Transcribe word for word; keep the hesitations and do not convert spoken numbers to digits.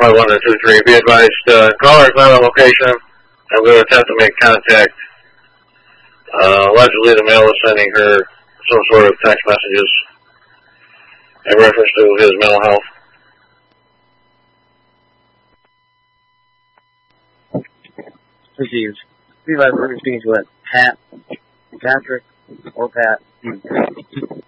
five one two three. Be advised, uh, caller is not on location. I'm going to attempt to make contact. Uh, allegedly, the male is sending her some sort of text messages in reference to his mental health. Received. Be advised, we're speaking to Pat, Patrick, or Pat.